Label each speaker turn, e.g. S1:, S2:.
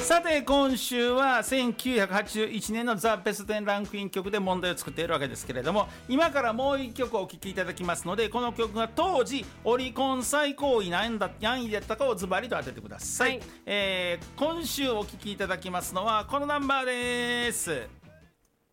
S1: さて今週は1981年のザ・ベスト10ランクイン曲で問題を作っているわけですけれども、今からもう1曲お聴きいただきますので、この曲が当時オリコン最高位何位だったかをズバリと当ててください。今週お聴きいただきますのはこのナンバーです。